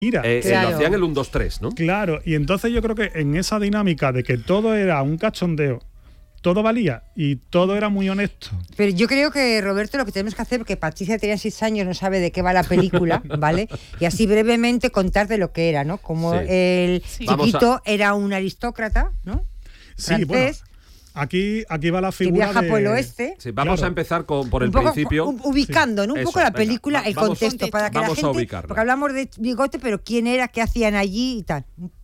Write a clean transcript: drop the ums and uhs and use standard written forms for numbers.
Mira, Claro. Lo hacían el 1, 2, 3, ¿no? claro, y entonces yo creo que en esa dinámica de que todo era un cachondeo, todo valía y todo era muy honesto. Pero yo creo que, Roberto, lo que tenemos que hacer, porque Patricia tenía 6 años, no sabe de qué va la película, ¿vale? Y así brevemente contar de lo que era, ¿no? Como Sí. el Vamos chiquito era un aristócrata, ¿no? Sí, bueno, Francés, aquí va la que figura viaja de... por el oeste. Sí, vamos Claro. a empezar por el Un poco principio. ubicando, ¿no? Un Eso, poco la venga, película, el vamos- contexto, para que la vamos a gente... ubicarla. Porque hablamos de Bigote, pero quién era, qué hacían allí y tal.